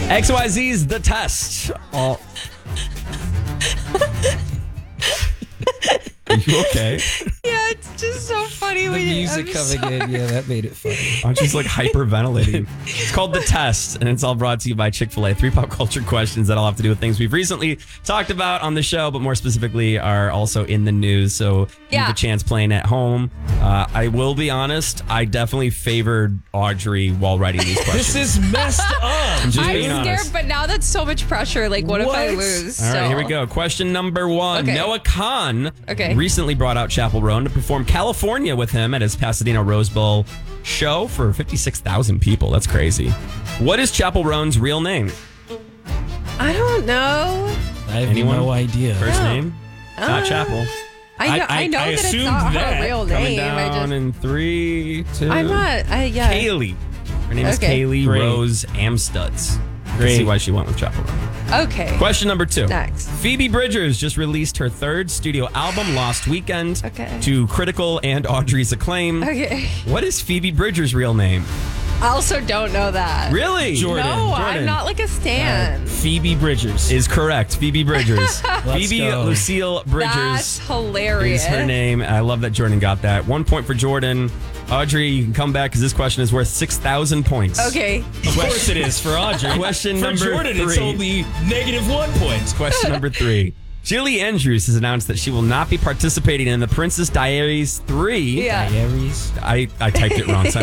XYZ's The Test. Are you okay? Yeah, it's just so funny. The music coming in, yeah, that made it funny. I'm just like hyperventilating. It's called The Test, and it's all brought to you by Chick-fil-A. 3 pop culture questions that all have to do with things we've recently talked about on the show, but more specifically are also in the news. So you have a chance playing at home. I will be honest, I definitely favored Audrey while writing these questions. This is messed up. I'm scared, honest. but now that's so much pressure. Like, what if I lose? All right, here we go. Question number 1. Okay. Noah Kahn recently brought out Chappell Roan to perform California with him at his Pasadena Rose Bowl show for 56,000 people. That's crazy. What is Chappell Roan's real name? I don't know. I have no idea. First name? Not Chappell. I know that it's not her real Coming name. down in 3, 2. I'm not. Kaylee. Her name is Kaylee Rose Amstutz. Great. See why she went with Chappell Roan. Okay. Question number 2. Next. Phoebe Bridgers just released her 3rd studio album, Lost Weekend, to critical and Audrey's acclaim. Okay. What is Phoebe Bridgers' real name? I also don't know that. Really? Jordan. No, I'm not like a stan. Phoebe Bridgers is correct. Phoebe Bridgers. Phoebe go. Lucille Bridgers. That's hilarious. Is her name. I love that Jordan got that. 1 point for Jordan. Audrey, you can come back because this question is worth 6,000 points. Okay. Of course it is for Audrey. Question for number Jordan, 3. it's only -1 point. Question number 3. Julie Andrews has announced that she will not be participating in the Princess Diaries 3. Yeah. Diaries. I typed it wrong. So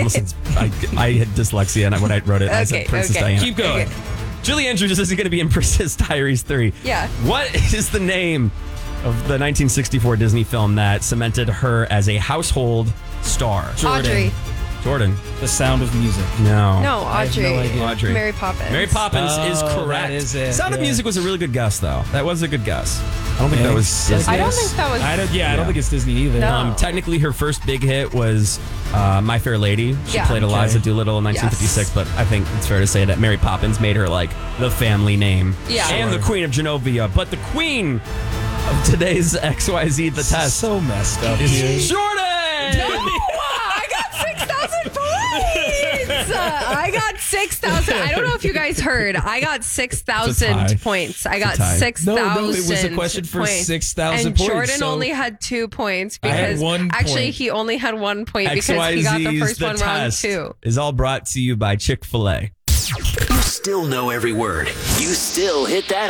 I had dyslexia, and when I wrote it, I said Princess Diana. Keep going. Julie Andrews isn't going to be in Princess Diaries 3. Yeah. What is the name of the 1964 Disney film that cemented her as a household star? Audrey. Jordan. The Sound of Music. No. No, Audrey. no idea. Audrey. Mary Poppins. Mary Poppins is correct. That is it. Sound of Music was a really good guess, though. That was a good guess. I don't think that was Disney. I don't think that was. I don't think it's Disney either. No. Technically, her first big hit was My Fair Lady. She played Eliza Doolittle in 1956, but I think it's fair to say that Mary Poppins made her like the family name. Yeah. And the Queen of Genovia. But the queen of today's XYZ The Test. So messed up. Is Jordan! No! I got 6,000 points! I got 6,000. I don't know if you guys heard. I got 6,000 points. I got 6,000 No, it was a question for 6,000 and points. Jordan so only had 2 points I had because 1 actually point. he only had 1 point because he got the XYZ's first one wrong Test too. is all brought to you by Chick-fil-A. You still know every word. You still hit that